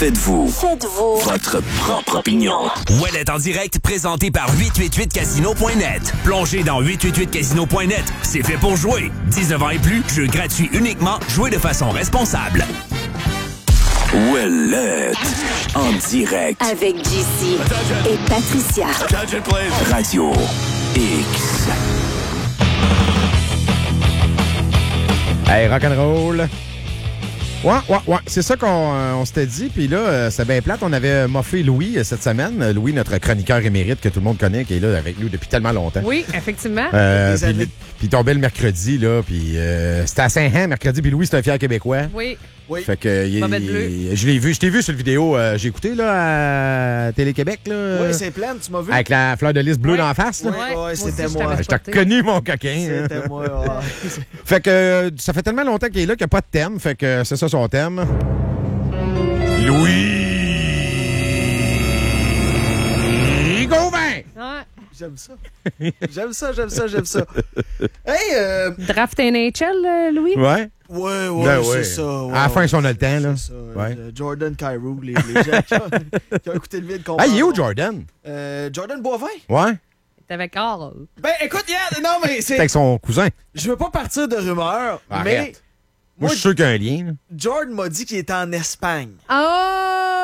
Faites-vous votre propre opinion. Ouellet en direct, présenté par 888casino.net. Plongez dans 888casino.net. C'est fait pour jouer. 19 ans et plus, jeu gratuit uniquement. Jouez de façon responsable. Ouellet en direct. Avec JC et Patricia. Radio X. Hey, rock'n'roll. Ouais. C'est ça qu'on s'était dit. Puis là, c'est bien plate. On avait moffé Louis cette semaine. Louis, notre chroniqueur émérite que tout le monde connaît, qui est là avec nous depuis tellement longtemps. Oui, effectivement. Puis il tombait le mercredi, là. Puis c'était à Saint-Jean, mercredi. Puis Louis, c'est un fier Québécois. Oui. Fait que je l'ai vu. Je t'ai vu sur le vidéo. J'ai écouté là, à Télé-Québec. Là, oui, c'est plein, tu m'as vu. Avec la fleur de lys bleue d'en face. Là. Oui, c'était moi. Je t'ai reconnu, mon coquin. C'était moi, ouais. Fait que ça fait tellement longtemps qu'il est là qu'il n'y a pas de thème. Fait que c'est ça son thème. Louis Gauvin! Ouais. J'aime ça. Hey, Draft NHL, Louis? Ouais. Ouais, c'est ça. Ouais, à la fin, si on a le temps, là. C'est ça. Ouais. Jordan Kyrou, les gens qui ont écouté le vide. Ah, il est où, Jordan? Jordan Boivin. Ouais. T'es avec Carl. Ben, écoute, non, mais C'est avec son cousin. Je veux pas partir de rumeurs, mais... Arrête. Moi, je suis sûr qu'il y a un lien. Là. Jordan m'a dit qu'il était en Espagne. Oh!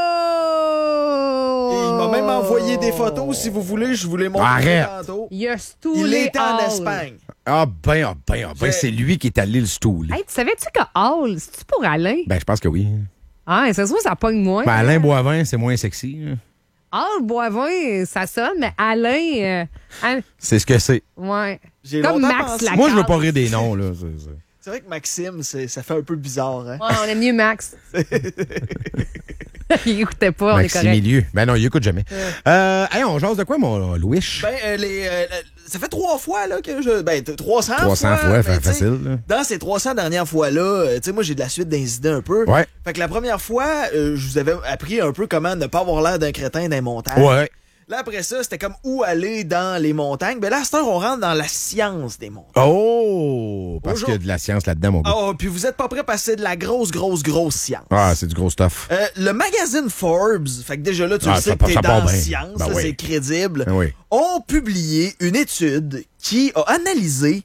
Et il m'a même envoyé des photos, si vous voulez, je vous les montre tantôt. Il a stoulé Il était en Hall. Espagne. Ah ben, c'est lui qui est allé le stool. Hey, tu savais-tu que Hall, c'est-tu pour Alain? Ben, je pense que oui. Ah, c'est sûr, ça pogne moins. Ben, Alain Boivin, c'est moins sexy. Là. Hall, Boivin, ça sonne, mais Alain... C'est ce que c'est. Ouais. J'ai Comme longtemps Max pensé- Lacasse. Moi, je veux pas rire des noms. Là. C'est vrai que Maxime, ça fait un peu bizarre, hein? Ouais, on aime mieux Max. Il écoutait pas, on est correct. Maximilieu. Ben non, il écoute jamais. Hey, on jase de quoi, mon Louis? Ben, ça fait 3 fois là, que je... Ben, 300 fois. 300 fois, mais, facile. Là. Dans ces 300 dernières fois-là, tu sais, moi, j'ai de la suite d'incidents un peu. Ouais. Fait que la première fois, je vous avais appris un peu comment ne pas avoir l'air d'un crétin dans les montagnes. Ouais. Là, après ça, c'était comme où aller dans les montagnes. Ben là, à cette heure, on rentre dans la science des montagnes. Oh! Parce Bonjour. qu'il y a de la science là-dedans, mon gars. Oh, puis vous êtes pas prêts parce que c'est de la grosse science. Ah, c'est du gros stuff. Le magazine Forbes, fait que déjà là, tu le sais ça que t'es part dans bien. science, Ben là, oui. c'est crédible, Ben oui. ont publié une étude qui a analysé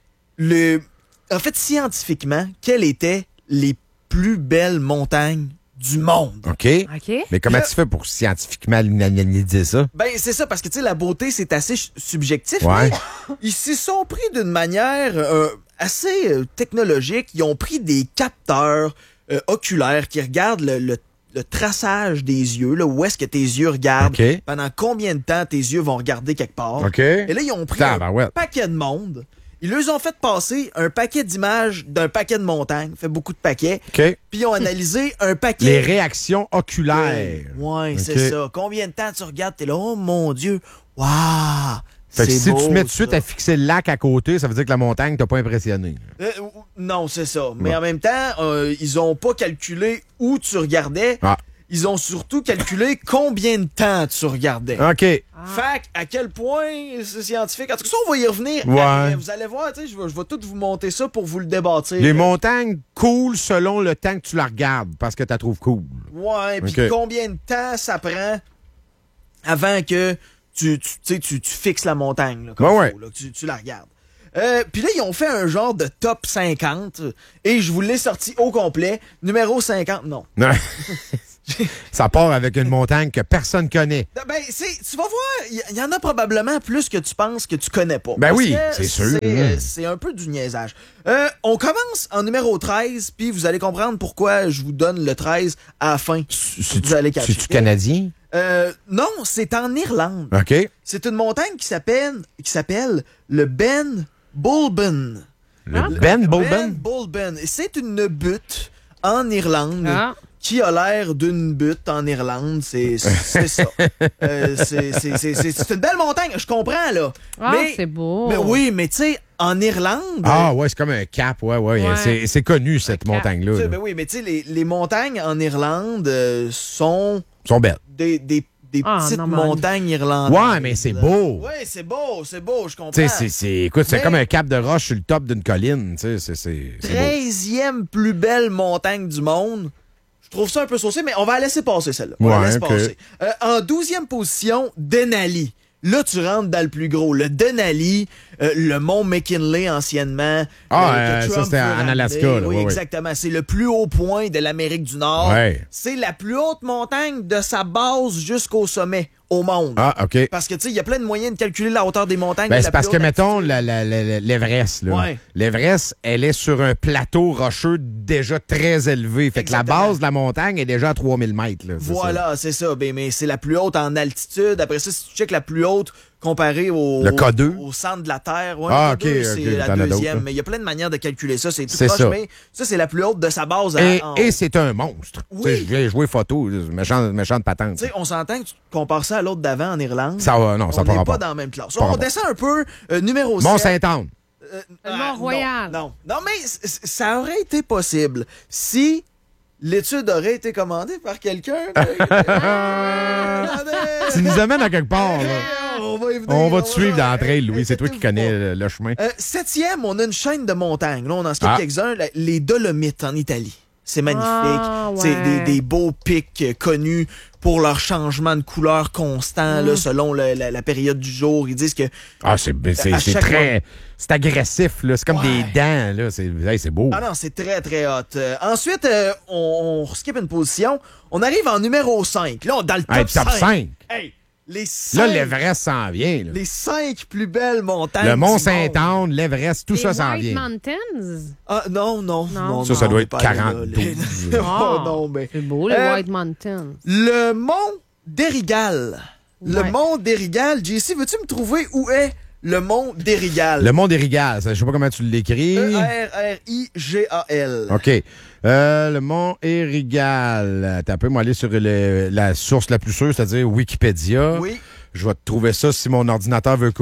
en fait, scientifiquement, quelles étaient les plus belles montagnes du monde. OK. OK. Mais comment Là- tu fais pour scientifiquement analyser ça? Ben, c'est ça, parce que, tu sais, la beauté, c'est assez subjectif. Ouais. Mais ils s'y sont pris d'une manière assez technologique. Ils ont pris des capteurs oculaires qui regardent le traçage des yeux, là, où est-ce que tes yeux regardent, OK. pendant combien de temps tes yeux vont regarder quelque part. OK. Et là, ils ont pris un Tabarouette. paquet de monde. Ils leur ont fait passer un paquet d'images d'un paquet de montagnes. Fait beaucoup de paquets. OK. Puis ils ont analysé un paquet... Les réactions oculaires. Ouais, OK. c'est ça. Combien de temps tu regardes, t'es là, oh mon Dieu, waouh! Fait que C'est si beau, tu te mets tout de ça. suite à fixer le lac à côté, ça veut dire que la montagne t'a pas impressionné. Non, c'est ça. Mais Ouais. en même temps, ils ont pas calculé où tu regardais. Ah. Ils ont surtout calculé combien de temps tu regardais. OK. Fait à quel point c'est scientifique. En tout cas, ça, on va y revenir. Ouais. après. Vous allez voir, tu sais, je vais tout vous monter ça pour vous le débattre. Les montagnes coulent selon le temps que tu la regardes, parce que tu la trouves cool. Ouais, puis OK. combien de temps ça prend avant que tu fixes la montagne, là, comme Ouais, faut, là, que tu la regardes. Puis là, ils ont fait un genre de top 50 et je vous l'ai sorti au complet. Numéro 50, non. Non. Ça part avec une montagne que personne connaît. Ben, tu vas voir, il y en a probablement plus que tu penses que tu connais pas. Ben Parce oui, que c'est sûr. C'est un peu du niaisage. On commence en numéro 13, puis vous allez comprendre pourquoi je vous donne le 13 à la fin. Vous allez catcher. C'est-tu canadien? Non, c'est en Irlande. OK. C'est une montagne qui s'appelle le Ben Bulben. Le Ben Bulben? Ben Bulben. Et c'est une butte en Irlande. Ah. Qui a l'air d'une butte en Irlande, c'est ça. C'est une belle montagne, je comprends, là. Ah, mais, c'est beau. Mais oui, mais tu sais, en Irlande... Ah ouais, c'est comme un cap, ouais. Ouais. C'est connu, cette cap. montagne-là. tu sais, là. ben oui, mais tu sais, les montagnes en Irlande sont Ils sont belles. des petites non, mais- montagnes irlandaises. Ouais, mais c'est beau. Ouais, c'est beau, je comprends. Tu sais, écoute, c'est Mais- comme un cap de roche sur le top d'une colline. Tu sais, c'est beau. 13e plus belle montagne du monde. Je Je trouve ça un peu saucé, mais on va la laisser passer, celle-là. On la laisse passer. En 12e position, Denali. Là, tu rentres dans le plus gros. Le Denali, le mont McKinley anciennement. Ça, c'était en Alaska. Là, oui, exactement. C'est le plus haut point de l'Amérique du Nord. Ouais. C'est la plus haute montagne de sa base jusqu'au sommet au monde. Ah, OK. Parce que, tu sais, il y a plein de moyens de calculer la hauteur des montagnes. Ben, c'est parce que, mettons, l'Everest, là. Ouais. L'Everest, elle est sur un plateau rocheux déjà très élevé. Fait que la base de la montagne est déjà à 3000 mètres. Là, voilà, c'est ça. Ben, mais c'est la plus haute en altitude. Après ça, si tu checkes la plus haute comparée au centre de la Terre. Ouais, ah, OK, c'est la deuxième. Mais il y a plein de manières de calculer ça. C'est tout proche, mais ça, c'est la plus haute de sa base. Et c'est un monstre. Oui. Je vais jouer photo, méchante patente. T'sais, on s'entend que tu compares ça à l'autre d'avant en Irlande. Ça va, non, ça on n'est pas dans la même classe. On descend un peu. Numéro 7. Mont-Saint-Anne. Mont-Royal. Non, mais ça aurait été possible si l'étude aurait été commandée par quelqu'un. Tu nous amènes à quelque part, là. On va te suivre dans la trail, Louis. C'est toi qui connais le chemin. 7e, on a une chaîne de montagnes. Là, on en skip quelques-uns. Les Dolomites en Italie. C'est magnifique. C'est des beaux pics connus pour leur changement de couleur constant là, selon la période du jour. Ils disent que... c'est très... C'est agressif, là. C'est comme des dents, là. C'est beau. Ah non, c'est très, très hot. Ensuite, on skip une position. On arrive en numéro 5. Là, dans le top 5. Hey, là, l'Everest s'en vient. Là. Les 5 plus belles montagnes. Le Mont-Saint-Anne, l'Everest, tout ça s'en vient. Les White Mountains? Ah, non. Ça doit être 42. Non, mais... C'est beau, les White Mountains. Le mont d'Érigal. Le mont d'Érigal. JC, veux-tu me trouver où est le mont d'Érigal? Le mont d'Érigal, je sais pas comment tu l'écris. E-R-R-I-G-A-L. OK. Le mont Érigal. T'as un peu moi aller sur la source la plus sûre, c'est-à-dire Wikipédia. Oui. Je vais te trouver ça si mon ordinateur veut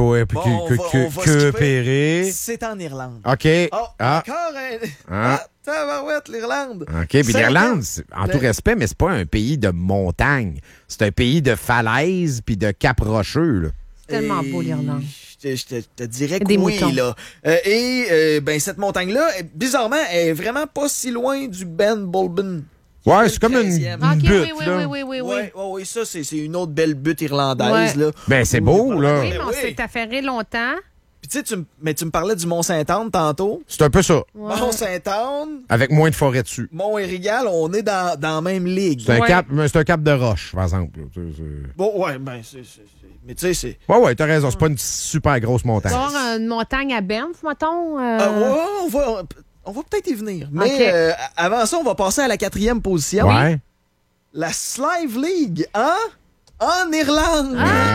coopérer. C'est en Irlande. OK. Encore un... tabarouette, l'Irlande. OK, puis l'Irlande, en tout respect, mais c'est pas un pays de montagne. C'est un pays de falaises puis de caps rocheux, là. C'est tellement beau, l'Irlande. Je te dirais que oui, là. Cette montagne-là, bizarrement, elle est vraiment pas si loin du Ben Bulben. Ouais, c'est comme une butte, Oui, ça, c'est une autre belle butte irlandaise, là. Ben, c'est beau, là. Oui, mais on s'est affairé longtemps. Puis, tu sais, tu me parlais du Mont-Saint-Anne tantôt. C'est un peu ça. Ouais. Mont-Saint-Anne. Avec moins de forêt dessus. Mont-Érigal, on est dans la même ligue. C'est un cap de roche, par exemple. Bon, c'est... Mais tu sais, c'est... Ouais, t'as raison. C'est pas une super grosse montagne. Tu vas avoir une montagne à Banff, mettons? On va peut-être y venir. Mais avant ça, on va passer à la 4e position. Ouais. La Slive League, en Irlande.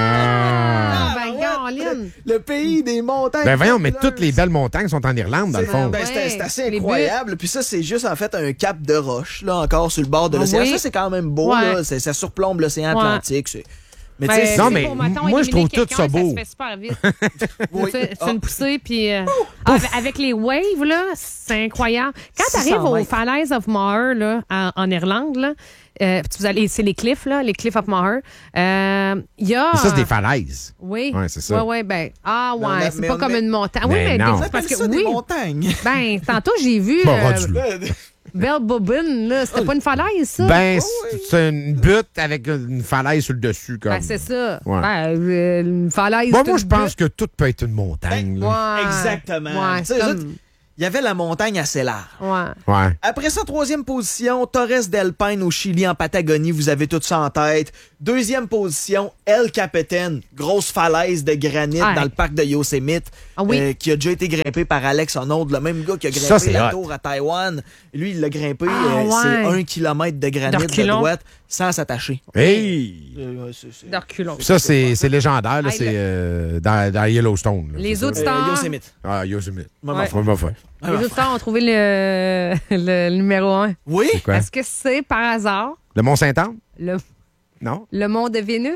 Le pays des montagnes. Ben voyons, mais toutes les belles montagnes sont en Irlande, dans le fond. C'est assez incroyable. Puis ça, c'est juste en fait un cap de roche, là, encore sur le bord de l'océan. Ça, c'est quand même beau. Là. Ça surplombe l'océan Atlantique. Mais non, mais moi, je trouve tout ça beau. Ça se fait super vite. C'est une poussée, puis avec les waves, là, c'est incroyable. Quand tu arrives aux Falaises of Moher, là, en Irlande, là, c'est les cliffs, là, les cliffs of Moher. Il y a... Ça, c'est des falaises. Oui. Ouais, c'est ça. C'est pas comme une montagne. Oui, mais non. c'est parce que des montagnes. Ben, tantôt, j'ai vu... Belle Bobine, là, c'était pas une falaise, ça? Ben, c'est une butte avec une falaise sur le dessus, comme. Ben, c'est ça. Ouais. Une falaise. Moi, je pense que tout peut être une montagne. Exactement. Il y avait la montagne assez large. Ouais. Après ça, 3e position, Torres del Paine au Chili, en Patagonie. Vous avez tout ça en tête. 2e position, El Capitan, grosse falaise de granit dans le parc de Yosemite, qui a déjà été grimpé par Alex Honnold, le même gars qui a grimpé la tour à Taïwan. Lui, il l'a grimpé. C'est 1 kilomètre de granit de droite sans s'attacher. Hey! Ça, c'est légendaire. Là, c'est dans Yellowstone. Là, les auditeurs... Yosemite. Yosemite. Les auditeurs ont trouvé le numéro 1. Oui? Est-ce que c'est par hasard? Le Mont-Saint-Anne? Non. Le mont de Vénus?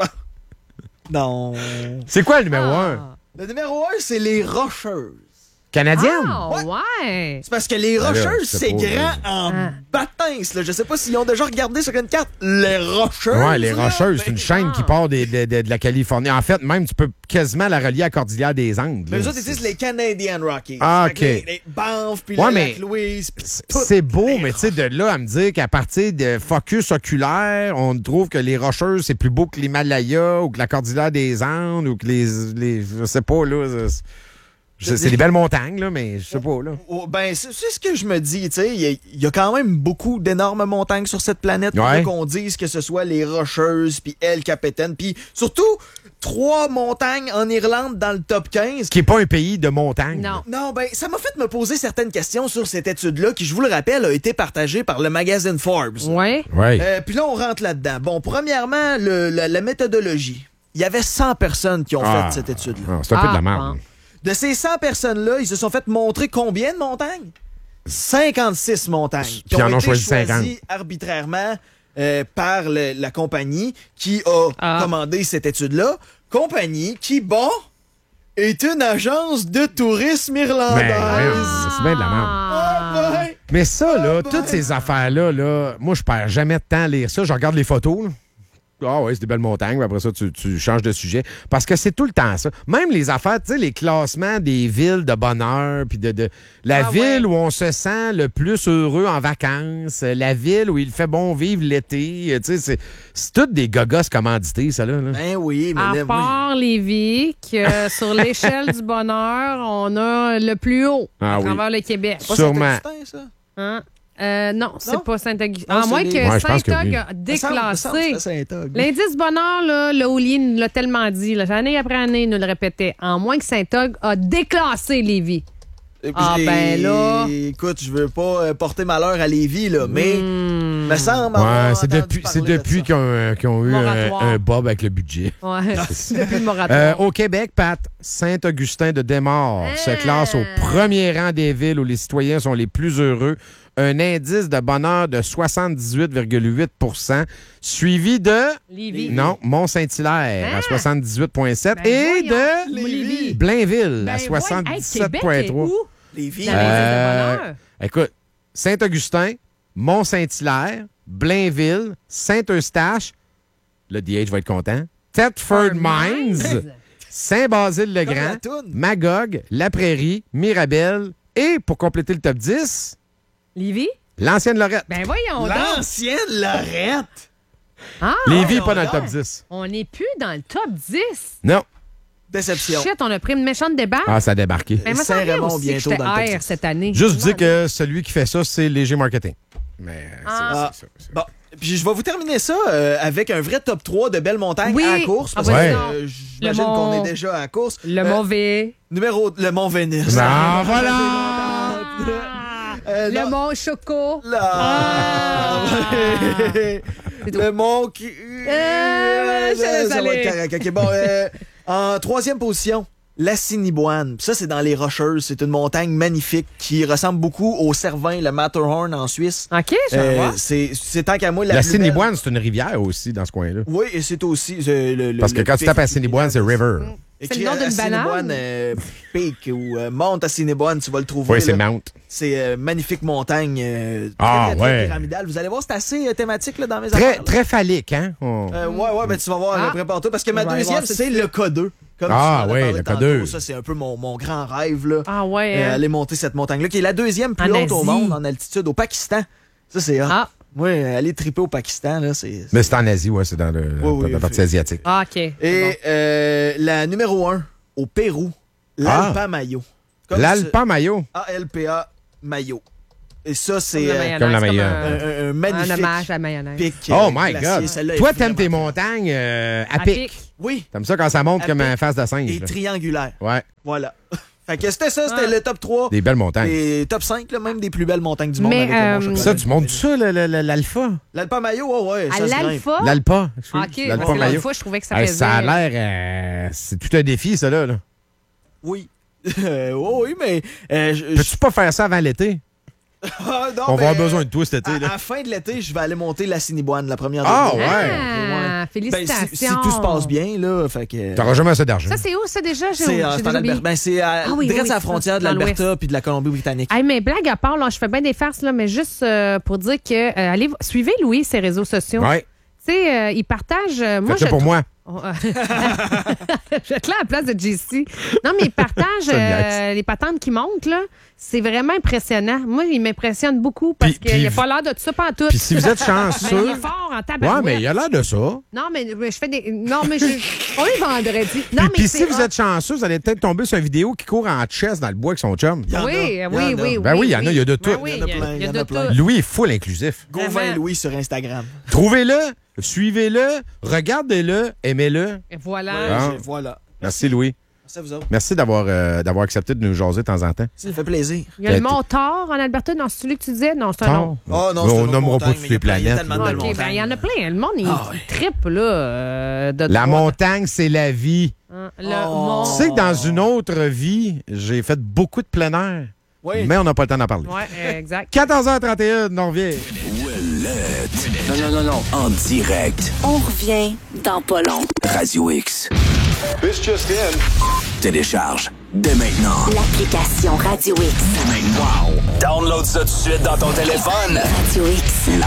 Non. C'est quoi le numéro 1? Le numéro 1, c'est les Rocheuses. Canadienne? Ah, ouais. C'est parce que les Ah, là, Rocheuses, c'est c'est pas, grand en bâtisse. Là. Je sais pas s'ils ont déjà regardé sur une carte. Les Rocheuses. Ouais, les là, Rocheuses, c'est ben, une chaîne qui part de la Californie. En fait, même, tu peux quasiment la relier à la Cordillère des Andes. Mais là. eux autres, ils disent les Canadian Rockies. Ah, Fait que OK. Les Banff, puis Ouais, la mais Lac-Louise. puis tout. C'est beau, mais tu sais, de là à me dire qu'à partir de focus oculaire, on trouve que les Rocheuses, c'est plus beau que l'Himalaya ou que la Cordillère des Andes ou que les je sais pas, là. C'est des belles montagnes, là, mais je sais pas, là. Oh, ben, c'est ce que je me dis, tu sais. Il y a quand même beaucoup d'énormes montagnes sur cette planète. Ouais. Pour qu'on dise que ce soit les Rocheuses, puis El Capitan, puis surtout 3 montagnes en Irlande dans le top 15. Qui est pas un pays de montagne. Non. Non, ben, ça m'a fait me poser certaines questions sur cette étude-là, qui, je vous le rappelle, a été partagée par le magazine Forbes. Ouais. Ouais. Puis là, on rentre là-dedans. Bon, premièrement, la méthodologie. Il y avait 100 personnes qui ont Ah. fait cette étude-là. Ah, c'est un peu de la Ah, merde. De ces 100 personnes-là, ils se sont fait montrer combien de montagnes? 56 montagnes. Qui Puis ils en ont été choisi 50. choisies arbitrairement par la compagnie qui a commandé cette étude-là. Compagnie qui, bon, est une agence de tourisme irlandaise. C'est bien de la merde. Ah, ben. Mais ça, là, ben. toutes ces affaires-là, là, moi, je perds jamais de temps à lire ça. Je regarde les photos, là. Ah oui, c'est des belles montagnes, mais après ça, tu changes de sujet. Parce que c'est tout le temps ça. Même les affaires, tu sais, les classements des villes de bonheur, puis de la ville où on se sent le plus heureux en vacances, la ville où il fait bon vivre l'été, tu sais, c'est toutes des gogos commandités, ça, là. Ben oui, mais À là, part Lévis, que sur l'échelle du bonheur, on a le plus haut Ah à oui. travers le Québec. pas Sûrement. Saint-Augustin, ça? Hein? Non, c'est Non? pas Saint-Augustin. Non, À c'est moins les- que Ouais, je pense que Saint-Og oui. a Il me semble que déclassé. c'était Saint-Og. L'indice bonheur, là, le Houlier nous l'a tellement dit. Là, année après année, il nous le répétait. En moins que Saint-Og a déclassé Lévis. Et puis, Ah, ben là. Écoute, je veux pas porter malheur à Lévis, là, mais me semble Ouais, avoir c'est entendu depuis parler de qu'ils ont eu Moratoire. un bob avec le budget. Ouais, depuis le moratoire. Au Québec, Pat, Saint-Augustin de Desmaures se classe au premier rang des villes où les citoyens sont les plus heureux. Un indice de bonheur de 78,8 suivi de... Lévis. Non, Mont-Saint-Hilaire à 78,7 Ben et voyons, de Lévis. Blainville à Ben voyons. Hey, Québec est 77,3. où? ça. Lévis. Dans l'indice de bonheur. Écoute, Saint-Augustin, Mont-Saint-Hilaire, Blainville, Saint-Eustache, le DH va être content, Thetford Mines, Saint-Basile-le-Grand, Comme la toune. Magog, La Prairie, Mirabel et, pour compléter le top 10, Lévis? l'ancienne Lorette. Ben voyons donc. L'ancienne Lorette. Ah, Lévis, non, pas dans le non. top 10. on n'est plus dans le top 10. Non. Déception. Shit, on a pris une méchante débarque. Ah, ça a débarqué. Mais moi, ça me Saint-Raymond aussi que bientôt j'étais dans le top air 10. cette année. Juste vous dire que celui qui fait ça, c'est Léger Marketing. Mais Ah. c'est ça. Bon, puis je vais vous terminer ça avec un vrai top 3 de belles montagnes Oui. à la course. Parce Ah, que ouais. j'imagine Le qu'on Mont- est déjà à la course. Le mauvais. Le Mont Vénus. Ah, voilà! Le Mont Choco. Là. Ah. C'est tout. Le Mont qui... je laisse ça va aller. être correct. OK, bon, en troisième position, l'Assiniboine. Ça, c'est dans les Rocheuses. C'est une montagne magnifique qui ressemble beaucoup au Cervin, le Matterhorn en Suisse. OK, je vais voir. C'est tant qu'à moi la La plus belle. Siniboine, c'est une rivière aussi dans ce coin-là. Oui, et c'est aussi Parce que quand tu tapes à Siniboine, c'est River. C'est le nom d'une banane? Peak ou Mount Assiniboine, tu vas le trouver. Oui, c'est là. Mount. C'est magnifique montagne. Ah, très, très ouais. pyramidale. Vous allez voir, c'est assez thématique là, dans mes Très, affaires. très phallique, hein? Ouais, ben tu vas voir, Ah. prépare-toi. Parce que ma On va aller deuxième, voir ça c'est tout de le K2. Comme Ah, tu m'en as ouais, parlé le tantôt. K2. Ça, c'est un peu mon grand rêve. Là. Ah ouais. hein? Aller monter cette montagne-là, qui est la deuxième plus En haute au Asie. monde en altitude, au Pakistan. Ça, c'est hot. Ah. Oui, aller triper au Pakistan, là, c'est... Mais c'est en Asie, ouais, c'est dans Oui, la partie fait- asiatique. Ah, OK. Et la numéro 1, au Pérou, l'Alpa Mayo. Comme L'Alpa Mayo. ALPA Mayo. Et ça, c'est Comme la mayonnaise, comme la comme mayonnaise. un magnifique un hommage à la mayonnaise. pic. Oh my glacier. God. Celle-là est Toi, vraiment t'aimes tes belle. montagnes à À pic. pic. Oui, T'aimes ça quand ça monte À comme pic. un face de singe. et là. triangulaire. Ouais, Voilà. Fait que c'était ça, c'était Ah. le top 3. des belles montagnes. Et top 5, là, même des plus belles montagnes du monde. Mais, avec le Mont Ça, Chocolat. tu montes ça, l'Alpha? L'Alpa Mayo, ouais, À ça se grimpe. l'alpha? L'Alpa. excuse. OK, L'Alpa parce que Mayo. l'alpha, je trouvais que ça Hey, faisait... ça a l'air... c'est tout un défi, ça, là. Oui. Oui, mais... Peux-tu pas faire ça avant l'été? On va avoir besoin de toi cet été. À la fin de l'été, je vais aller monter la Cinéboine, la première Ah, de ouais. Ah, félicitations. Si tout se passe bien, là, fait que... T'auras jamais assez d'argent. Ça, c'est où, ça, déjà? C'est c'est direct à la frontière de l'Alberta puis de la Colombie-Britannique. Hey, mais blague à part, là, je fais bien des farces, là, mais juste pour dire que allez, suivez Louis, ses réseaux sociaux. Ouais. Tu sais, il partage... Faites-le pour moi. Je vais être là à la place de JC. Non, mais il partage les patentes qui montent, là. C'est vraiment impressionnant. Moi, il m'impressionne beaucoup parce qu'il n'a pas l'air de tout ça pantoute. Puis si vous êtes chanceux... Mais il est fort en tabarouette. Ouais, mais il a l'air de ça. Non, mais je fais des... Non, mais on est vendredi. Puis si vous êtes chanceux, vous allez peut-être tomber sur une vidéo qui court en chess dans le bois avec son chum. Oui. Ben oui, il y en a, il y a de tout. Il y a de tout. Louis est full inclusif. Gauvin Louis sur Instagram. Trouvez-le, suivez-le, regardez-le, aimez-le. Et voilà. Voilà. Merci, Louis. Merci à vous autres. Merci d'avoir accepté de nous jaser de temps en temps. Ça fait plaisir. Il y a le mont Thor en Alberta, dans celui que tu disais? Non, c'est un nom. Oh, non, on nommera pas toutes les planètes. OK, ben il y en a plein. Le monde, il trippe, là. La montagne, c'est la vie. Le mont... Tu sais que dans une autre vie, j'ai fait beaucoup de plein air. Oui. Mais on n'a pas le temps d'en parler. Oui, exact. 14h31, on revient. Non. En direct. On revient dans pas long. Radio X. Télécharge dès maintenant. L'application Radio X. Wow. Download ça tout de suite dans ton téléphone. Radio X.